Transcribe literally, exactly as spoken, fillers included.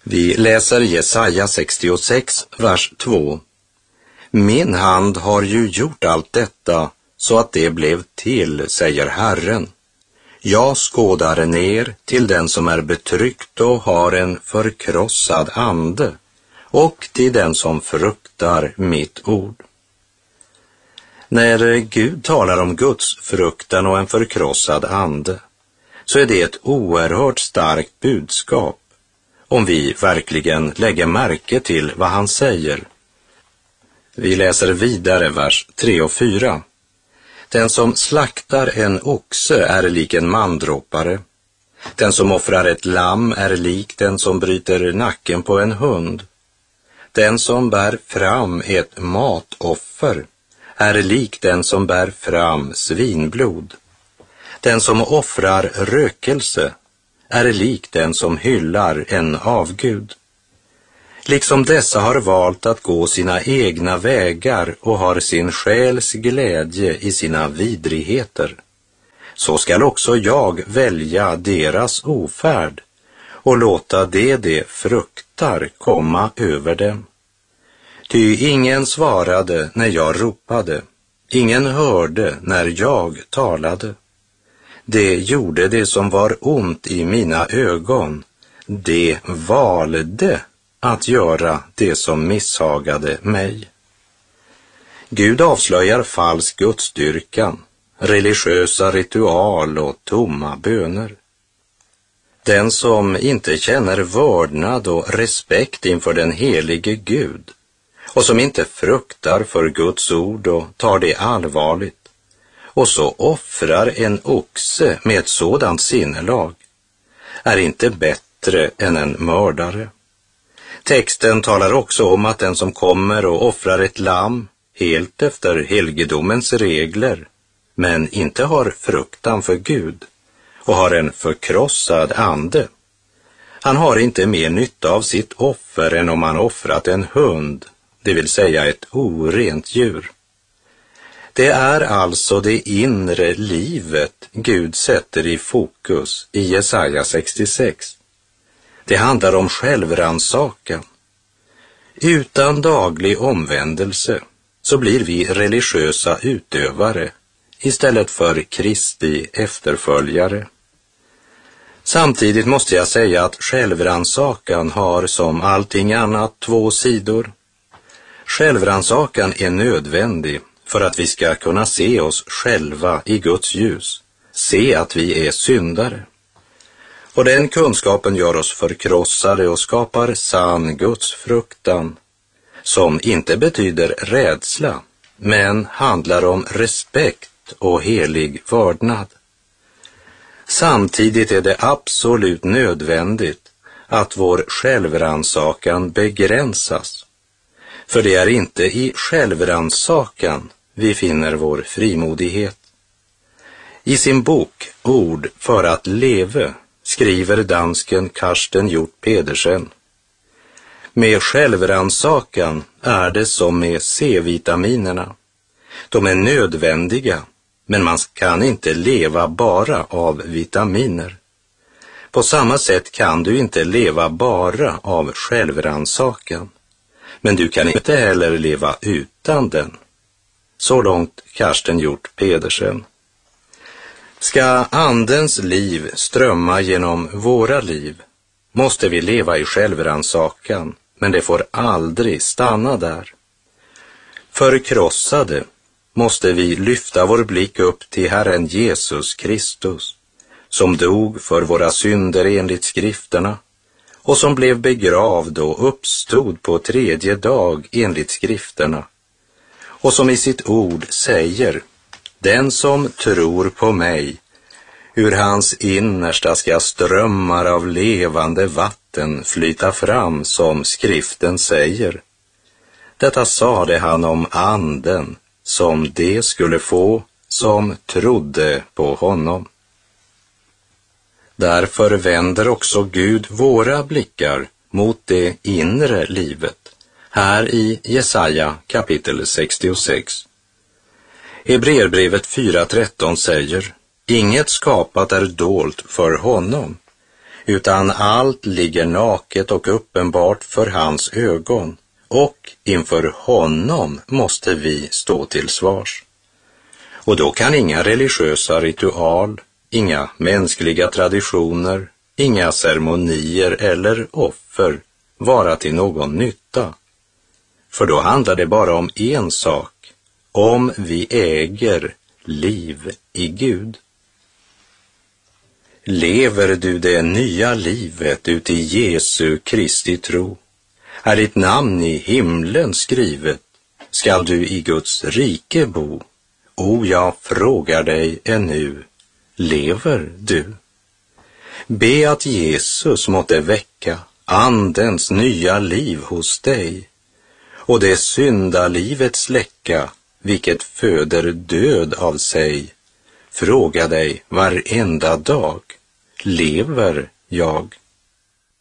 Vi läser Jesaja sextiosex, vers två. Min hand har ju gjort allt detta så att det blev till, säger Herren. Jag skådar ner till den som är betryckt och har en förkrossad ande, och till den som fruktar mitt ord. När Gud talar om Guds fruktan och en förkrossad ande, så är det ett oerhört starkt budskap, om vi verkligen lägger märke till vad han säger. Vi läser vidare vers tre och fyra. Den som slaktar en oxe är lik en mandråpare. Den som offrar ett lamm är lik den som bryter nacken på en hund. Den som bär fram ett matoffer är lik den som bär fram svinblod. Den som offrar rökelse är lik den som hyllar en avgud. Liksom dessa har valt att gå sina egna vägar och har sin själs glädje i sina vidrigheter, så skall också jag välja deras ofärd och låta det de fruktar komma över dem. Ty ingen svarade när jag ropade, ingen hörde när jag talade. Det gjorde det som var ont i mina ögon, det valde att göra det som misshagade mig. Gud avslöjar falsk gudsdyrkan, religiösa ritual och tomma böner. Den som inte känner vördnad och respekt inför den helige Gud och som inte fruktar för Guds ord och tar det allvarligt och så offrar en oxe med ett sådant sinnelag är inte bättre än en mördare. Texten talar också om att den som kommer och offrar ett lamm helt efter helgedomens regler, men inte har fruktan för Gud och har en förkrossad ande, han har inte mer nytta av sitt offer än om han offrat en hund, det vill säga ett orent djur. Det är alltså det inre livet Gud sätter i fokus i Jesaja sextiosex. Det handlar om självrannsakan. Utan daglig omvändelse så blir vi religiösa utövare istället för Kristi efterföljare. Samtidigt måste jag säga att självrannsakan har som allting annat två sidor. Självrannsakan är nödvändig för att vi ska kunna se oss själva i Guds ljus, se att vi är syndare. Och den kunskapen gör oss förkrossade och skapar sann Guds fruktan, som inte betyder rädsla, men handlar om respekt och helig vördnad. Samtidigt är det absolut nödvändigt att vår självrannsakan begränsas, för det är inte i självrannsakan vi finner vår frimodighet. I sin bok Ord för att leve skriver dansken Karsten Hjort Pedersen: med självrannsakan är det som med C-vitaminerna. De är nödvändiga, men man kan inte leva bara av vitaminer. På samma sätt kan du inte leva bara av självrannsakan, men du kan inte heller leva utan den. Så långt Karsten Hjort Pedersen. Ska andens liv strömma genom våra liv måste vi leva i självrannsakan, men det får aldrig stanna där. Förkrossade måste vi lyfta vår blick upp till Herren Jesus Kristus, som dog för våra synder enligt skrifterna och som blev begravd och uppstod på tredje dag enligt skrifterna, och som i sitt ord säger: den som tror på mig, ur hans innersta ska strömmar av levande vatten flyta fram, som skriften säger. Detta sade han om anden som de skulle få som trodde på honom. Därför vänder också Gud våra blickar mot det inre livet, här i Jesaja kapitel sextiosex. Hebreerbrevet fyra tretton säger: inget skapat är dolt för honom, utan allt ligger naket och uppenbart för hans ögon, och inför honom måste vi stå till svars. Och då kan inga religiösa ritual, inga mänskliga traditioner, inga ceremonier eller offer vara till någon nytta. För då handlar det bara om en sak, om vi äger liv i Gud. Lever du det nya livet uti Jesu Kristi tro? Är ditt namn i himlen skrivet? Skall du i Guds rike bo? O, jag frågar dig ännu, lever du? Be att Jesus måtte väcka andens nya liv hos dig, och det syndalivet släcka, vilket föder död av sig. Fråga dig varenda dag, lever jag?